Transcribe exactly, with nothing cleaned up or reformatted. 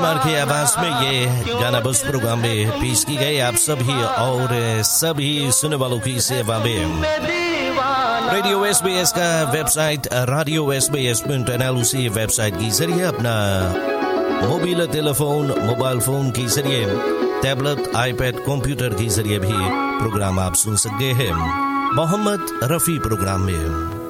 कुमार की आवाज में ये गाना बस प्रोग्राम में पेश की गई आप सभी और सभी सुनने वालों की सेवा में। रेडियो एस बी एस का website radio S B S dot N L उसी वेबसाइट के जरिए अपना मोबाइल टेलीफोन मोबाइल फोन के जरिए टैबलेट आईपैड कंप्यूटर के जरिए भी प्रोग्राम आप सुन सकते हैं। मोहम्मद रफी प्रोग्राम में